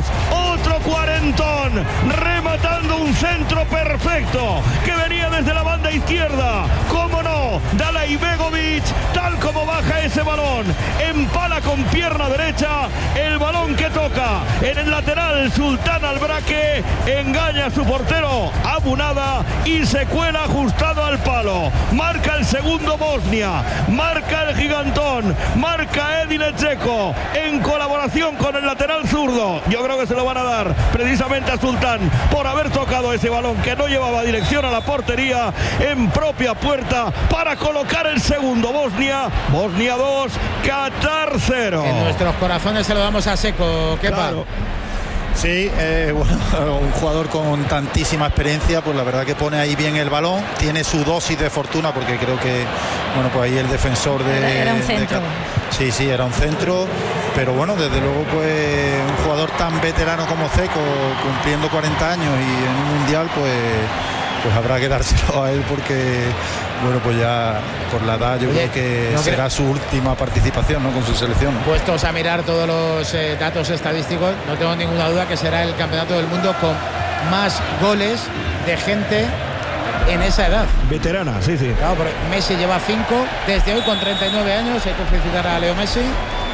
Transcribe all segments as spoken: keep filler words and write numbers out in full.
años. Otro cuarentón, rematando un centro perfecto que venía desde la banda izquierda. Cómo no, Dalaj Begovic, tal como baja ese balón, empala con pierna derecha el balón que toca en el lateral. Sultán Albraque engaña a su portero Abunada y se cuela ajustado al palo. Marca el segundo Bosnia, marca el gigantón, marca Edin Dzeko en colaboración con el lateral zurdo. Yo creo que se lo van a dar precisamente a Sultán por haber tocado ese balón que no llevaba dirección a la portería en propia puerta para colocar el segundo. Bosnia, Bosnia dos, Qatar cero. En nuestros corazones se lo damos a Seco. ¿Qué Claro. Sí, eh, bueno, un jugador con tantísima experiencia, pues la verdad que pone ahí bien el balón, tiene su dosis de fortuna porque creo que, bueno, pues ahí el defensor de... Era, era un centro. de, sí, sí, era un centro, pero bueno, desde luego pues un jugador tan veterano como Dzeko, cumpliendo cuarenta años y en un mundial, pues, pues habrá que dárselo a él porque... Bueno, pues ya por la edad yo Oye, creo que no será creo... su última participación, ¿no?, con su selección. Puestos a mirar todos los eh, datos estadísticos, no tengo ninguna duda que será el campeonato del mundo con más goles de gente en esa edad. Veterana, sí, sí. Claro, porque Messi lleva cinco desde hoy con treinta y nueve años, hay que felicitar a Leo Messi.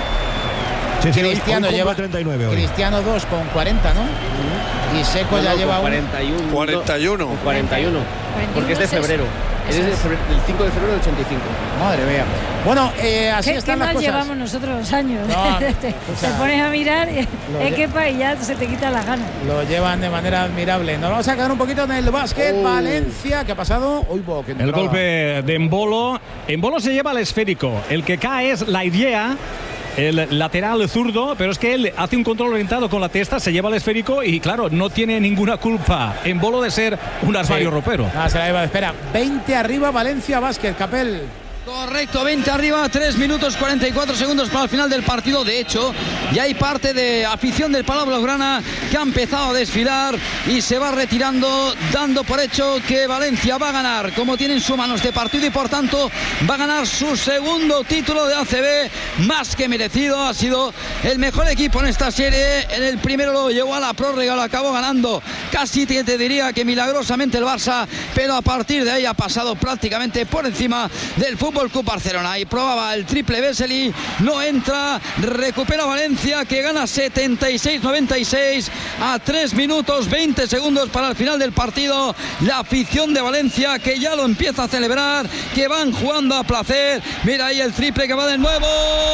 Sí, sí, Cristiano hoy, hoy lleva treinta y nueve hoy. Cristiano dos con cuarenta, ¿no? Y Seco ya No, lleva un... cuarenta y uno. cuarenta y uno. cuarenta y uno. Porque es de febrero. Es Eso de es. febrero, el cinco de febrero del ochenta y cinco. Madre mía. Bueno, eh, así ¿Qué, están qué las mal cosas. llevamos nosotros los años? No, te, escucha. te pones a mirar y Lo es lle- que pa, y ya se te quita la gana. Lo llevan de manera admirable. Nos vamos a quedar un poquito en el básquet. Oh. Valencia, ¿qué ha pasado? Uy, bo, qué El entrada. golpe de Embolo. Embolo se lleva al esférico. El que cae es la idea. El lateral zurdo, pero es que él hace un control orientado con la testa, se lleva el esférico y claro, no tiene ninguna culpa Embolo de ser un armario Sí. ropero. Ah, se la lleva. Espera, veinte arriba Valencia Básquet, Capel. Correcto, veinte arriba, tres minutos cuarenta y cuatro segundos para el final del partido. De hecho, ya hay parte de afición del Palau Blaugrana que ha empezado a desfilar y se va retirando, dando por hecho que Valencia va a ganar, como tiene en sus manos este partido, y por tanto va a ganar su segundo título de A C B, más que merecido. Ha sido el mejor equipo en esta serie. En el primero lo llevó a la prórroga, lo acabó ganando casi, te, te diría que milagrosamente, el Barça, pero a partir de ahí ha pasado prácticamente por encima del fútbol Club Barcelona y probaba el triple Vesely, no entra, recupera Valencia, que gana setenta y seis noventa y seis a tres minutos veinte segundos para el final del partido. La afición de Valencia que ya lo empieza a celebrar, que van jugando a placer. Mira ahí el triple que va de nuevo,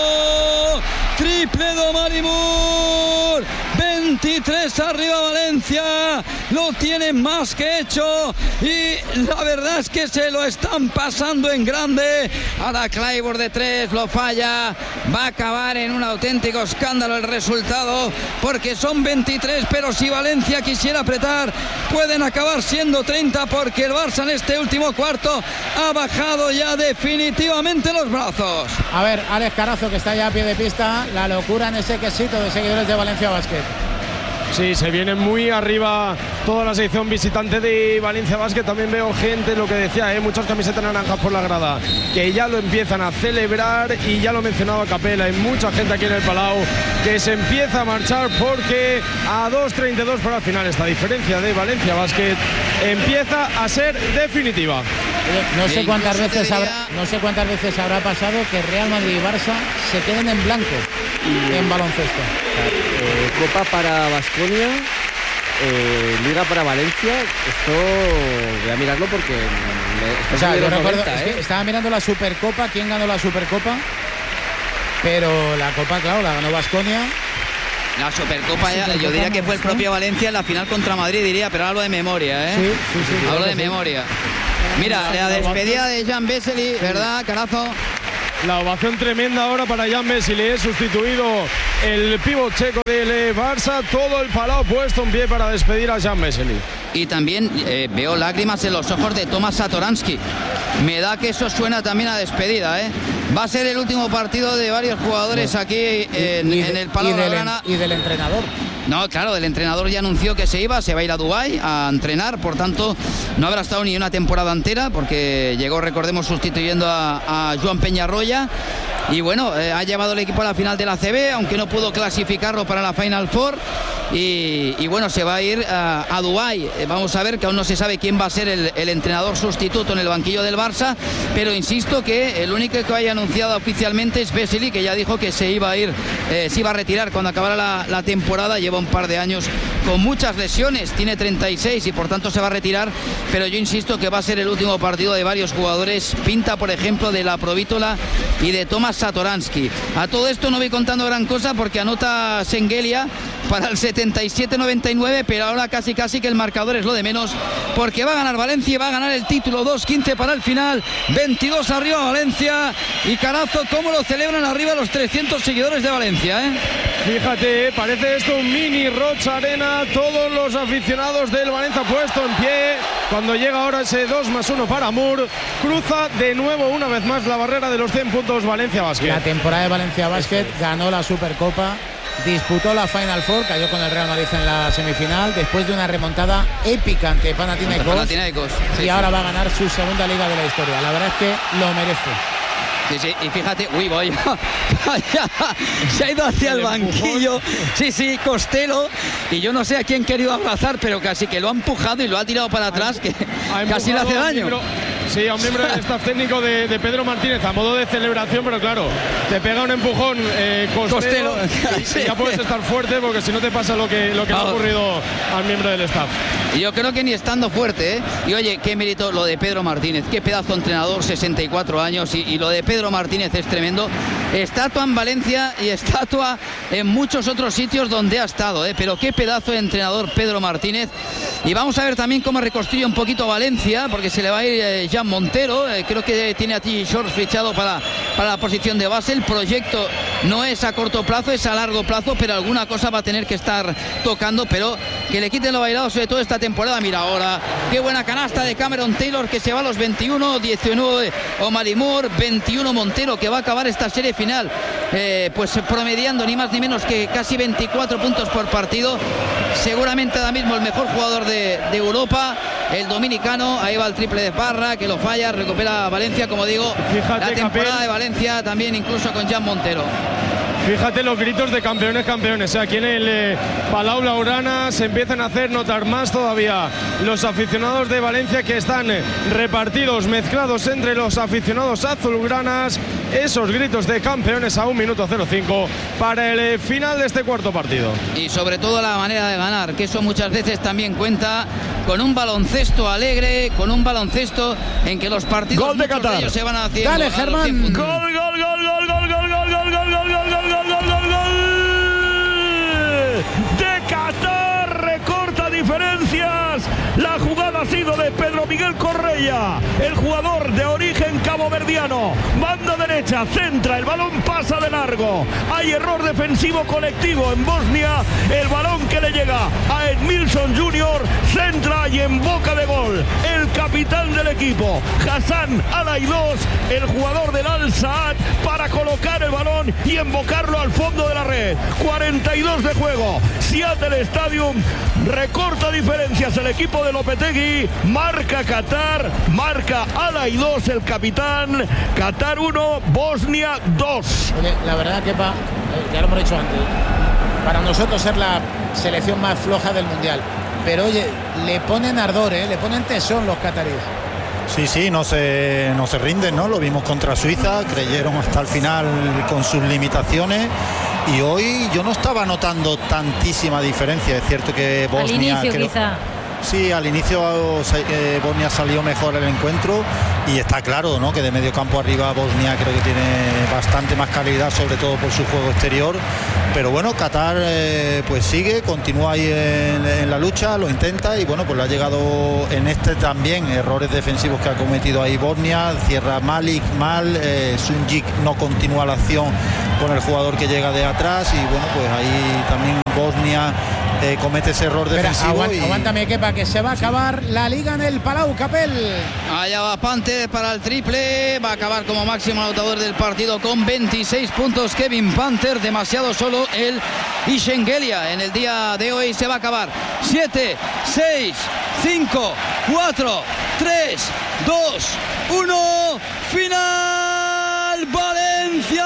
triple de Omar Moore, veintitrés arriba Valencia, lo tienen más que hecho y la verdad es que se lo están pasando en grande. Ahora Clyburn de tres, lo falla, va a acabar en un auténtico escándalo el resultado, porque son veintitrés, pero si Valencia quisiera apretar pueden acabar siendo treinta, porque el Barça en este último cuarto ha bajado ya definitivamente los brazos. A ver, Alex Carazo, que está ya a pie de pista, la locura en ese quesito de seguidores de Valencia Básquet. Sí, se viene muy arriba toda la sección visitante de Valencia Basket. También veo gente, lo que decía, ¿eh? muchas camisetas naranjas por la grada, que ya lo empiezan a celebrar, y ya lo mencionaba Capela, hay mucha gente aquí en el Palau que se empieza a marchar, porque a dos treinta y dos para el final esta diferencia de Valencia Basket empieza a ser definitiva. No sé E cuántas incluso te veces habrá, diría- no sé cuántas veces habrá pasado que Real Madrid y Barça se queden en blanco en baloncesto. Eh, Copa para Baskonia, eh, Liga para Valencia. Esto voy a mirarlo porque me, O sea, esto es de yo los recuerdo, noventa, es ¿eh? que estaba mirando la Supercopa, quién ganó la Supercopa, pero la Copa, claro, la ganó Baskonia. La Supercopa, ya, Supercopa yo diría que no, fue el ¿no? propio Valencia en la final contra Madrid, diría, pero hablo de memoria, ¿eh? Sí, sí, sí. Hablo claro de que sí. memoria. Mira, la despedida de Jan Vesely, ¿verdad, Carazo? La ovación tremenda ahora para Jan Vesely, sustituido el pívot checo del Barça, todo el Palau puesto en pie para despedir a Jan Vesely. Y también eh, veo lágrimas en los ojos de Tomas Satoransky. Me da que eso suena también a despedida, ¿eh? Va a ser el último partido de varios jugadores aquí en, Y de- en el Palau y del, Blaugrana. y del entrenador. No, claro, el entrenador ya anunció que se iba, se va a ir a Dubái a entrenar, por tanto no habrá estado ni una temporada entera, porque llegó, recordemos, sustituyendo a, a Joan Peñarroya. y bueno, eh, ha llevado el equipo a la final de la A C B, aunque no pudo clasificarlo para la Final Four. Y, y bueno, se va a ir a, a Dubái. Eh, vamos a ver, que aún no se sabe quién va a ser el, el entrenador sustituto en el banquillo del Barça, pero insisto que el único que haya anunciado oficialmente es Vesely, que ya dijo que se iba a ir, eh, se iba a retirar cuando acabara la, la temporada. Lleva un par de años con muchas lesiones, tiene treinta y seis y por tanto se va a retirar, pero yo insisto que va a ser el último partido de varios jugadores. Pinta, por ejemplo, de la Provítola y de Tomas Satoransky. A todo esto no voy contando gran cosa porque anota Shengelia para el setenta y siete noventa y nueve, pero ahora casi casi que el marcador es lo de menos, porque va a ganar Valencia y va a ganar el título. Dos quince para el final, veintidós arriba Valencia, y carazo cómo lo celebran arriba los trescientos seguidores de Valencia, ¿eh? Fíjate, parece esto un mini Rocha Arena, todos los aficionados del Valencia puesto en pie, cuando llega ahora ese dos más uno para Mur, cruza de nuevo una vez más la barrera de los cien puntos Valencia Basket. La temporada de Valencia Basket ganó la Supercopa, disputó la Final Four, cayó con el Real Madrid en la semifinal después de una remontada épica ante Panathinaikos, Panathinaikos sí, y sí. ahora va a ganar su segunda liga de la historia. La verdad es que lo merece. Sí, sí, y fíjate, uy, voy, se ha ido hacia el, el banquillo, sí, sí, Costello, y yo no sé a quién querido abrazar, pero casi que lo ha empujado y lo ha tirado para atrás, que casi le hace daño. Miembro, sí, a un miembro del staff técnico de, de Pedro Martínez, a modo de celebración, pero claro, te pega un empujón, eh, Costello, y, sí. y ya puedes estar fuerte, porque si no te pasa lo que, lo que le ha ocurrido al miembro del staff. Yo creo que ni estando fuerte, ¿eh? Y oye, qué mérito lo de Pedro Martínez, qué pedazo de entrenador, sesenta y cuatro años, y, y lo de Pedro Martínez es tremendo. Estatua en Valencia y estatua en muchos otros sitios donde ha estado, ¿eh? Pero qué pedazo de entrenador Pedro Martínez. Y vamos a ver también cómo reconstruye un poquito Valencia, porque se le va a ir eh, Jan Montero, eh, creo que tiene a T. Shorts fichado para, para la posición de base. El proyecto no es a corto plazo, es a largo plazo, pero alguna cosa va a tener que estar tocando, pero que le quiten lo bailado, sobre todo esta temporada. Mira ahora, qué buena canasta de Cameron Taylor, que se va a los veintiuno, diecinueve O'Malley Moore, veintiuno Montero, que va a acabar esta serie final eh, pues promediando ni más ni menos que casi veinticuatro puntos por partido. Seguramente ahora mismo el mejor jugador de, de Europa, el dominicano. Ahí va el triple de Parra, que lo falla, recupera Valencia, como digo. Fíjate, la temporada Capel. de Valencia también, incluso con Jan Montero. Fíjate los gritos de campeones, campeones. Aquí en el eh, Palau Blaugrana se empiezan a hacer notar más todavía los aficionados de Valencia, que están eh, repartidos, mezclados entre los aficionados azulgranas. Esos gritos de campeones a un minuto cero cinco para el eh, final de este cuarto partido. Y sobre todo la manera de ganar, que eso muchas veces también cuenta, con un baloncesto alegre, con un baloncesto en que los partidos gol de Qatar. De ellos se van haciendo. Dale, Germán. Gol, gol, gol, gol, gol, gol, gol, gol, gol, gol, gol, gol, gol, gol, gol, gol de Qatar, recorta diferencias. La jugada ha sido de Pedro Miguel Correia, el jugador de origen caboverdiano. Banda derecha, centra, el balón pasa de largo. Hay error defensivo colectivo en Bosnia. El balón que le llega a Edmilson junior, centra y en boca de gol el capitán del equipo, Hassan Al-Aidos, el jugador del Al-Saad, para colocar el balón y embocarlo al fondo de la red. cuarenta y dos de juego. Seattle Stadium recorta diferencias el equipo de Lopetegui. Marca Qatar, marca Al-Aidos, el capitán. Qatar uno, Bosnia dos. Oye, la verdad que pa, eh, ya lo hemos dicho antes, para nosotros es la selección más floja del mundial, pero oye, le ponen ardor, ¿eh? Le ponen tesón los cataríes. Sí, sí, no se, no se rinden, ¿no? Lo vimos contra Suiza, creyeron hasta el final con sus limitaciones, y hoy yo no estaba notando tantísima diferencia. Es cierto que Bosnia... Al inicio, creo, quizá. Sí, al inicio eh, Bosnia salió mejor el encuentro, y está claro, ¿no?, que de medio campo arriba Bosnia creo que tiene bastante más calidad, sobre todo por su juego exterior. Pero bueno, Qatar eh, pues sigue, continúa ahí en, en la lucha, lo intenta, y bueno, pues le ha llegado en este también errores defensivos que ha cometido ahí Bosnia. Cierra Malik mal, eh, Sunjic no continúa la acción con el jugador que llega de atrás, y bueno, pues ahí también Bosnia Eh, comete ese error defensivo. Espera, aguant, y... Aguántame, Kepa, que se va a acabar la liga en el Palau, Capel. Allá va Panther para el triple. Va a acabar como máximo anotador del partido con veintiséis puntos Kevin Panther. Demasiado solo el Shengelia. En el día de hoy se va a acabar. siete, seis, cinco, cuatro, tres, dos, uno. Final. Valencia.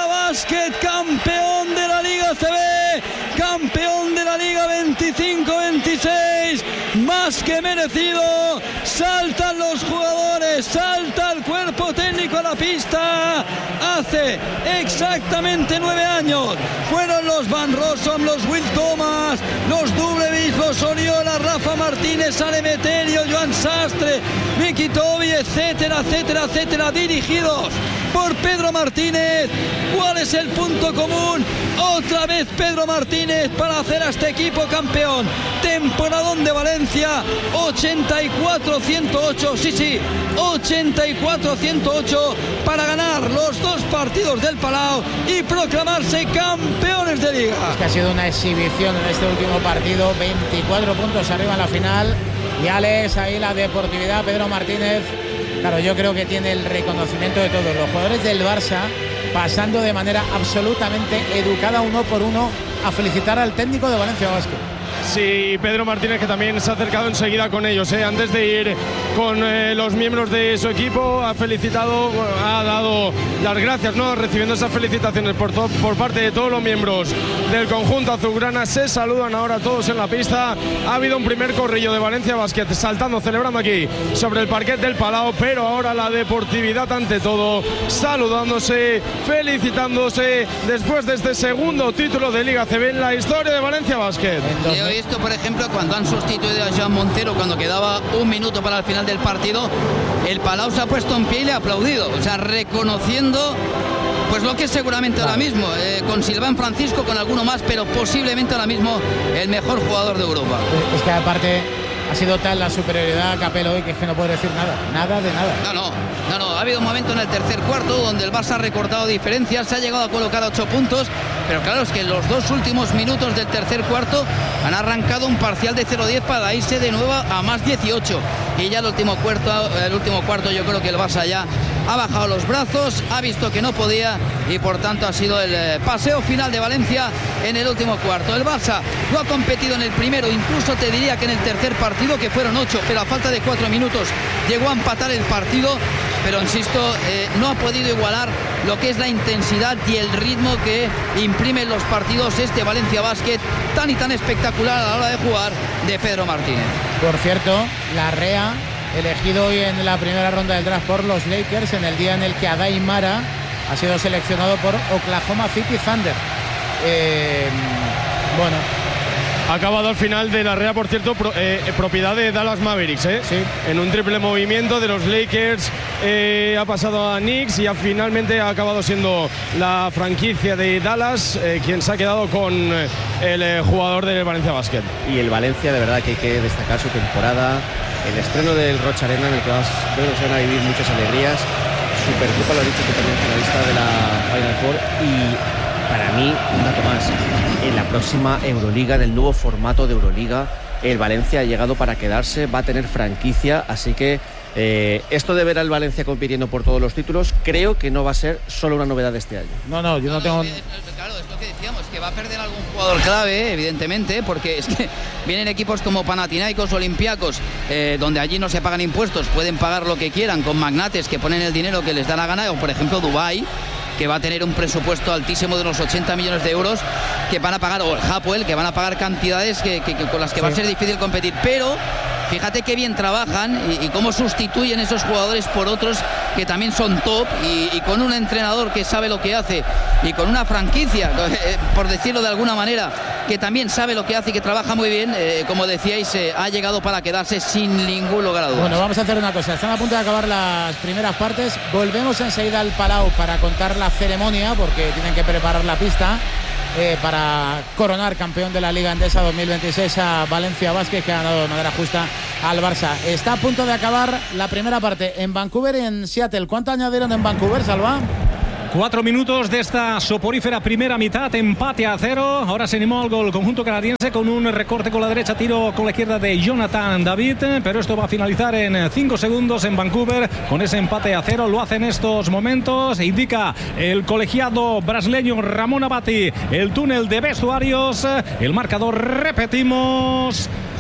Basket, campeón de la Liga C B, campeón de la Liga veinticinco veintiséis, más que merecido. Saltan los jugadores, salta el cuerpo técnico a la pista. Hace exactamente nueve años fueron los Van Rossum, los Will Thomas, los Dublevis, los Oriola, Rafa Martínez, Ale Meterio, Joan Sastre, Miki Tobi, etcétera, etcétera, etcétera, dirigidos por Pedro Martínez. ¿Cuál es el punto común? Otra vez Pedro Martínez para hacer a este equipo campeón. Temporadón de Valencia, ochenta y cuatro a ciento ocho, sí, sí, ochenta y cuatro a ciento ocho para ganar los dos partidos del Palau y proclamarse campeones de Liga. Es que ha sido una exhibición en este último partido, veinticuatro puntos arriba en la final. Y Alex, ahí la deportividad, Pedro Martínez. Claro, yo creo que tiene el reconocimiento de todos los jugadores del Barça, pasando de manera absolutamente educada uno por uno a felicitar al técnico de Valencia Basket. Sí, Pedro Martínez, que también se ha acercado enseguida con ellos, ¿eh? Antes de ir con eh, los miembros de su equipo, ha felicitado, ha dado las gracias, ¿no? Recibiendo esas felicitaciones por, por parte de todos los miembros del conjunto azulgrana. Se saludan ahora todos en la pista. Ha habido un primer corrillo de Valencia Basket, saltando, celebrando aquí sobre el parquet del Palau, pero ahora la deportividad ante todo, saludándose, felicitándose después de este segundo título de Liga C B en la historia de Valencia Basket. Yo he visto, por ejemplo, cuando han sustituido a Joan Montero, cuando quedaba un minuto para el final del partido, el Palau se ha puesto en pie y le ha aplaudido, o sea, reconociendo pues lo que es seguramente claro. ahora mismo, eh, con Silván Francisco, con alguno más, pero posiblemente ahora mismo el mejor jugador de Europa. Es que aparte ha sido tal la superioridad a Capello hoy que es que no puede decir nada, nada de nada. No, no, no, no, ha habido un momento en el tercer cuarto donde el Barça ha recortado diferencias, se ha llegado a colocar a ocho puntos, pero claro, es que en los dos últimos minutos del tercer cuarto han arrancado un parcial de cero diez para irse de nuevo a más dieciocho. Y ya el último cuarto, el último cuarto yo creo que el Barça ya ha bajado los brazos, ha visto que no podía y por tanto ha sido el paseo final de Valencia en el último cuarto. El Barça no ha competido en el primero, incluso te diría que en el tercer partido, que fueron ocho, pero a falta de cuatro minutos llegó a empatar el partido, pero insisto, eh, no ha podido igualar lo que es la intensidad y el ritmo que imprimen los partidos este Valencia Basket tan y tan espectacular a la hora de jugar de Pedro Martínez. Por cierto, Larrea, elegido hoy en la primera ronda del draft por los Lakers, en el día en el que Adai Mara ha sido seleccionado por Oklahoma City Thunder. Eh, bueno... Ha acabado al final de Larrea, por cierto, pro, eh, propiedad de Dallas Mavericks, ¿eh? Sí. En un triple movimiento de los Lakers, eh, ha pasado a Knicks y ha, finalmente ha acabado siendo la franquicia de Dallas eh, quien se ha quedado con eh, el eh, jugador del Valencia Basket. Y el Valencia, de verdad que hay que destacar su temporada, el estreno del Rocha Arena, en el que vas, creo que se van a vivir muchas alegrías. Supercopa, lo ha dicho, que también finalista de la Final Four. Y para mí, un dato más, en la próxima Euroliga, del nuevo formato de Euroliga, el Valencia ha llegado para quedarse, va a tener franquicia, así que eh, esto de ver al Valencia compitiendo por todos los títulos, creo que no va a ser solo una novedad de este año. No, no, yo no, no tengo... Claro, es lo que decíamos, que va a perder algún jugador clave, evidentemente, porque es que vienen equipos como Panathinaikos, Olympiacos, eh, donde allí no se pagan impuestos, pueden pagar lo que quieran con magnates que ponen el dinero que les da la gana, o por ejemplo Dubái, que va a tener un presupuesto altísimo de unos ochenta millones de euros que van a pagar, o el Hapoel, que van a pagar cantidades que, que, que con las que sí. va a ser difícil competir, pero fíjate qué bien trabajan y, y cómo sustituyen esos jugadores por otros que también son top, y, y con un entrenador que sabe lo que hace y con una franquicia, eh, por decirlo de alguna manera, que también sabe lo que hace y que trabaja muy bien, eh, como decíais, eh, ha llegado para quedarse sin ningún lugar a dudas. Bueno, vamos a hacer una cosa, están a punto de acabar las primeras partes, volvemos enseguida al Palau para contar la ceremonia, porque tienen que preparar la pista eh, para coronar campeón de la Liga Endesa dos mil veintiséis a Valencia Basket, que ha ganado de manera justa al Barça. Está a punto de acabar la primera parte en Vancouver y en Seattle. ¿Cuánto añadieron en Vancouver, Salva? Cuatro minutos de esta soporífera primera mitad, empate a cero. Ahora se animó algo el conjunto canadiense con un recorte con la derecha, tiro con la izquierda de Jonathan David, pero esto va a finalizar en cinco segundos en Vancouver con ese empate a cero. Lo hace en estos momentos, indica el colegiado brasileño Ramón Abati, el túnel de vestuarios. El marcador, repetimos,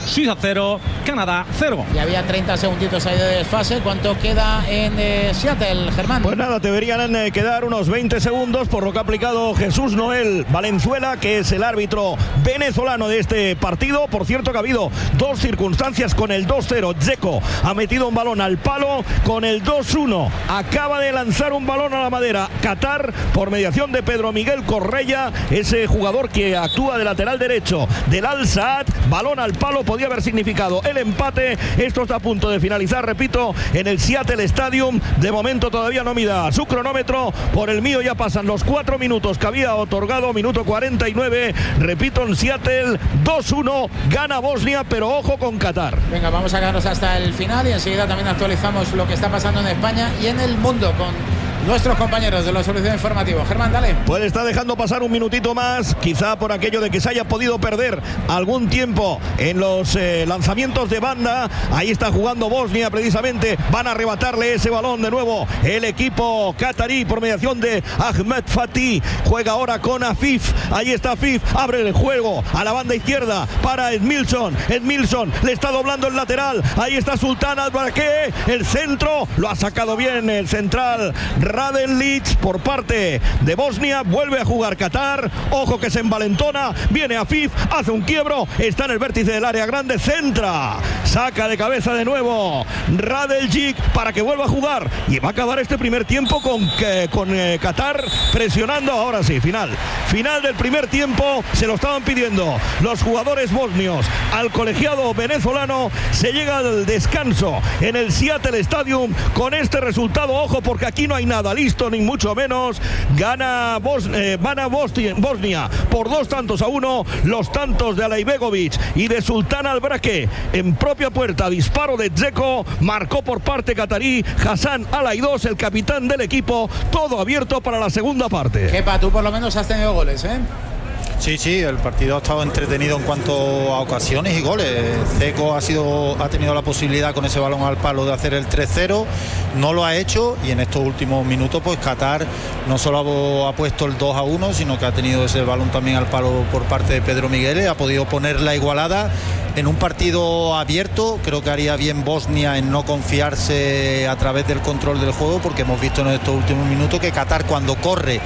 Suiza cero, Canadá cero. Y había treinta segunditos ahí de desfase. ¿Cuánto queda en eh, Seattle, Germán? Pues nada, deberían eh, quedar unos veinte segundos por lo que ha aplicado Jesús Noel Valenzuela, que es el árbitro venezolano de este partido. Por cierto que ha habido dos circunstancias con el dos cero. Dzeko ha metido un balón al palo. Con el dos uno acaba de lanzar un balón a la madera Qatar por mediación de Pedro Miguel Correia, ese jugador que actúa de lateral derecho del Al Saad. Balón al palo, podía haber significado el empate. Esto está a punto de finalizar, repito, en el Seattle Stadium. De momento todavía no mida su cronómetro. Por el mío ya pasan los cuatro minutos que había otorgado, minuto cuarenta y nueve. Repito, en Seattle dos uno gana Bosnia, pero ojo con Qatar. Venga, vamos a quedarnos hasta el final y enseguida también actualizamos lo que está pasando en España y en el mundo con nuestros compañeros de la Solución Informativa. Germán, dale. Pues está dejando pasar un minutito más, quizá por aquello de que se haya podido perder algún tiempo en los eh, lanzamientos de banda. Ahí está jugando Bosnia precisamente. Van a arrebatarle ese balón de nuevo el equipo catarí por mediación de Ahmed Fatih. Juega ahora con Afif. Ahí está Afif. Abre el juego a la banda izquierda para Edmilson. Edmilson le está doblando el lateral. Ahí está Sultan Albarque. El centro lo ha sacado bien el central Raden Lic por parte de Bosnia. Vuelve a jugar Qatar. Ojo que se envalentona. Viene Afif. Hace un quiebro. Está en el vértice del área grande. Centra. Saca de cabeza de nuevo Radeljic para que vuelva a jugar. Y va a acabar este primer tiempo con, eh, con eh, Qatar presionando. Ahora sí, final. Final del primer tiempo. Se lo estaban pidiendo los jugadores bosnios al colegiado venezolano. Se llega al descanso en el Seattle Stadium con este resultado. Ojo, porque aquí no hay nada listo, ni mucho menos. Gana Bos eh, van a Bosnia, Bosnia por dos tantos a uno. Los tantos de Alaibegovic y de Sultan Albarque en propia puerta. Disparo de Dzeko. Marcó por parte catarí Hassan Alaidos, el capitán del equipo. Todo abierto para la segunda parte. Kepa, tú por lo menos has tenido goles, ¿eh? Sí, sí, el partido ha estado entretenido en cuanto a ocasiones y goles. Dzeko ha sido, ha tenido la posibilidad con ese balón al palo de hacer el tres cero, no lo ha hecho, y en estos últimos minutos pues Qatar no solo ha, ha puesto el dos a uno, sino que ha tenido ese balón también al palo por parte de Pedro Miguel. Ha podido poner la igualada en un partido abierto. Creo que haría bien Bosnia en no confiarse a través del control del juego, porque hemos visto en estos últimos minutos que Qatar, cuando corre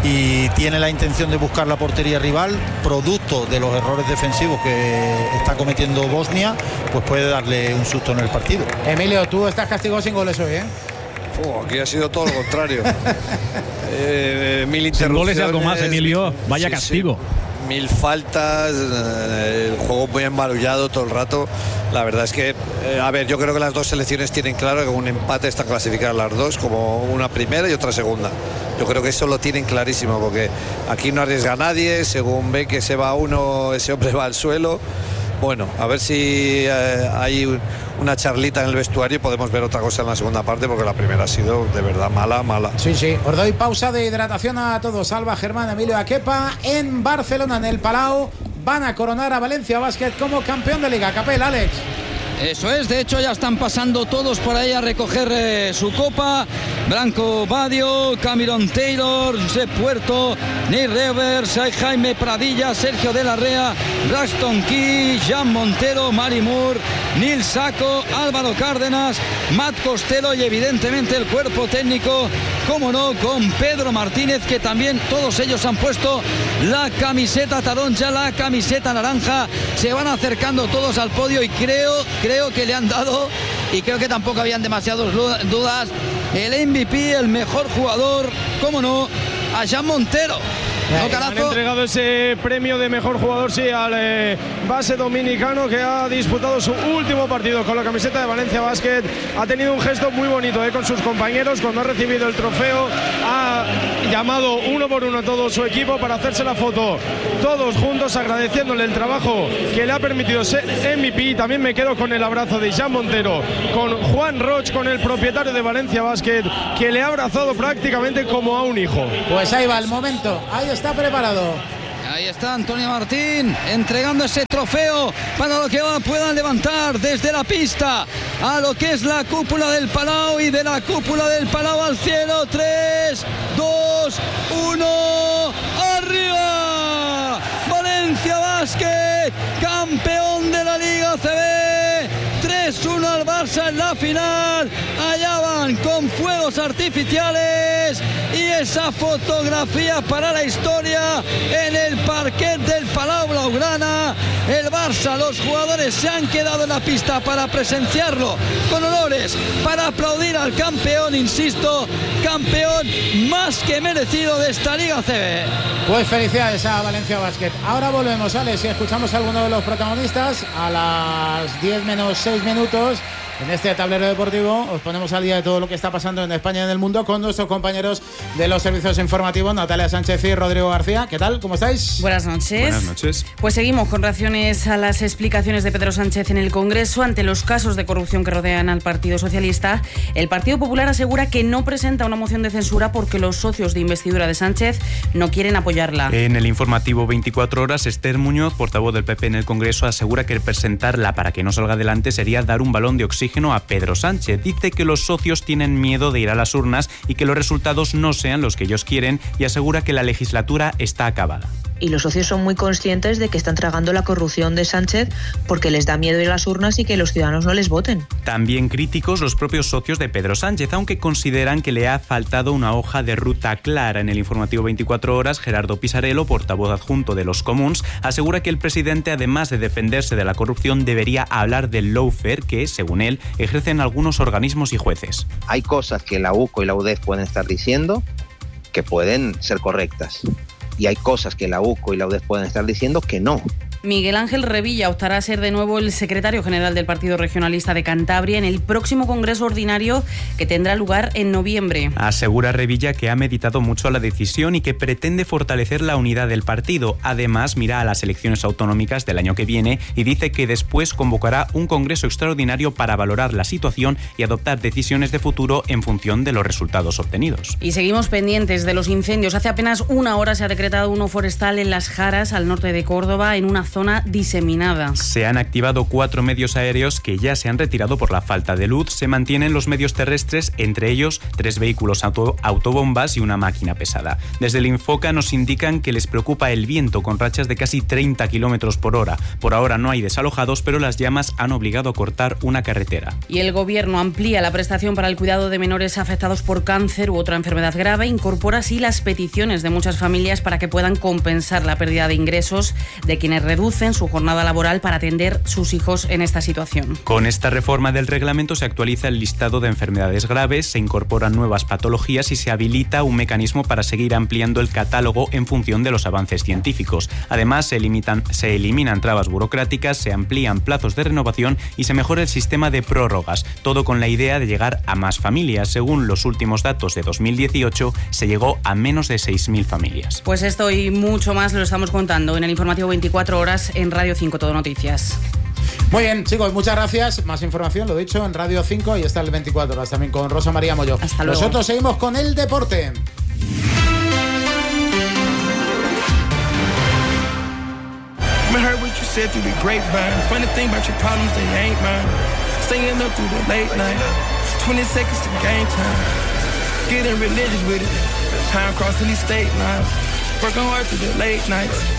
y tiene la intención de buscar la portería rival, producto de los errores defensivos que está cometiendo Bosnia, pues puede darle un susto en el partido. Emilio, tú estás castigado sin goles hoy, ¿eh? Oh, aquí ha sido todo lo contrario. eh, mil interrupciones. Sin goles y algo más, Emilio. Vaya sí, castigo. Sí. Mil faltas, eh, el juego muy embarullado todo el rato. La verdad es que, eh, a ver, yo creo que las dos selecciones tienen claro que un empate está clasificadas las dos, como una primera y otra segunda. Yo creo que eso lo tienen clarísimo, porque aquí no arriesga a nadie. Según ve que se va uno, ese hombre va al suelo. Bueno, a ver si eh, hay una charlita en el vestuario y podemos ver otra cosa en la segunda parte, porque la primera ha sido de verdad mala, mala. Sí, sí. Os doy pausa de hidratación a todos. Alba, Germán, Emilio, a Kepa en Barcelona, en el Palau. Van a coronar a Valencia Basket como campeón de Liga. Capel, Alex. Eso es, de hecho ya están pasando todos por ahí a recoger eh, su copa. Branco Badio, Cameron Taylor, Josep Puerto, Neil Revers, Jaime Pradilla, Sergio de la Rea, Braxton Key, Jan Montero, Mari Moore, Nil Saco, Álvaro Cárdenas, Matt Costello y evidentemente el cuerpo técnico, como no, con Pedro Martínez, que también todos ellos han puesto la camiseta taronja, la camiseta naranja. Se van acercando todos al podio y creo, creo que le han dado, y creo que tampoco habían demasiadas dudas, el M V P, el mejor jugador, como no, a Jan Montero. ¿No, han entregado ese premio de mejor jugador, sí, al eh, base dominicano, que ha disputado su último partido con la camiseta de Valencia Basket. Ha tenido un gesto muy bonito eh, con sus compañeros cuando ha recibido el trofeo. Ha llamado uno por uno a todo su equipo para hacerse la foto todos juntos, agradeciéndole el trabajo que le ha permitido ser M V P. También me quedo con el abrazo de Jan Montero, con Juan Roch, con el propietario de Valencia Basket, que le ha abrazado prácticamente como a un hijo. Pues ahí va el momento, ahí está preparado. Ahí está Antonio Martín entregando ese trofeo para lo que puedan levantar desde la pista a lo que es la cúpula del Palau, y de la cúpula del Palau al cielo. Tres, dos, uno, ¡arriba! Valencia Basket, campeón de la Liga C B Barça en la final. Allá van con fuegos artificiales y esa fotografía para la historia en el parquet del Palau Blaugrana. El Barça, los jugadores se han quedado en la pista para presenciarlo con honores, para aplaudir al campeón, insisto, campeón más que merecido de esta Liga C B. Pues felicidades a Valencia Basket. Ahora volvemos, Alex, y escuchamos a alguno de los protagonistas a las diez menos seis minutos. En este tablero deportivo os ponemos al día de todo lo que está pasando en España y en el mundo con nuestros compañeros de los servicios informativos, Natalia Sánchez y Rodrigo García. ¿Qué tal? ¿Cómo estáis? Buenas noches. Buenas noches. Pues seguimos con reacciones a las explicaciones de Pedro Sánchez en el Congreso ante los casos de corrupción que rodean al Partido Socialista. El Partido Popular asegura que no presenta una moción de censura porque los socios de investidura de Sánchez no quieren apoyarla. En el informativo veinticuatro horas, Esther Muñoz, portavoz del P P en el Congreso, asegura que presentarla para que no salga adelante sería dar un balón de oxígeno a Pedro Sánchez. Dice que los socios tienen miedo de ir a las urnas y que los resultados no sean los que ellos quieren, y asegura que la legislatura está acabada. Y los socios son muy conscientes de que están tragando la corrupción de Sánchez porque les da miedo ir a las urnas y que los ciudadanos no les voten. También críticos los propios socios de Pedro Sánchez, aunque consideran que le ha faltado una hoja de ruta clara. En el informativo veinticuatro horas, Gerardo Pisarello, portavoz adjunto de los Comuns, asegura que el presidente, además de defenderse de la corrupción, debería hablar del lawfare que, según él, ejercen algunos organismos y jueces. Hay cosas que la U C O y la U D E F pueden estar diciendo que pueden ser correctas. Y hay cosas que la U C O y la U D E F pueden estar diciendo que no. Miguel Ángel Revilla optará a ser de nuevo el secretario general del Partido Regionalista de Cantabria en el próximo Congreso Ordinario que tendrá lugar en noviembre. Asegura Revilla que ha meditado mucho la decisión y que pretende fortalecer la unidad del partido. Además, mira a las elecciones autonómicas del año que viene y dice que después convocará un Congreso extraordinario para valorar la situación y adoptar decisiones de futuro en función de los resultados obtenidos. Y seguimos pendientes de los incendios. Hace apenas una hora se ha decretado uno forestal en Las Jaras, al norte de Córdoba, en una zona diseminada. Se han activado cuatro medios aéreos que ya se han retirado por la falta de luz. Se mantienen los medios terrestres, entre ellos tres vehículos auto, autobombas y una máquina pesada. Desde el Infoca nos indican que les preocupa el viento, con rachas de casi treinta kilómetros por hora. Por ahora no hay desalojados, pero las llamas han obligado a cortar una carretera. Y el Gobierno amplía la prestación para el cuidado de menores afectados por cáncer u otra enfermedad grave. Incorpora así las peticiones de muchas familias para que puedan compensar la pérdida de ingresos de quienes reducen su jornada laboral para atender sus hijos en esta situación. Con esta reforma del reglamento se actualiza el listado de enfermedades graves, se incorporan nuevas patologías y se habilita un mecanismo para seguir ampliando el catálogo en función de los avances científicos. Además, se eliminan, se eliminan trabas burocráticas, se amplían plazos de renovación y se mejora el sistema de prórrogas, todo con la idea de llegar a más familias. Según los últimos datos de dos mil dieciocho, se llegó a menos de seis mil familias. Pues esto y mucho más lo estamos contando en el informativo veinticuatro horas en Radio cinco Todo Noticias. Muy bien, chicos, muchas gracias. Más información, lo dicho, en Radio cinco y está el veinticuatro horas también con Rosa María Moyo. Hasta luego. Nosotros seguimos con el deporte. Getting religious with it. Time crossing these state lines. Working hard through the late nights.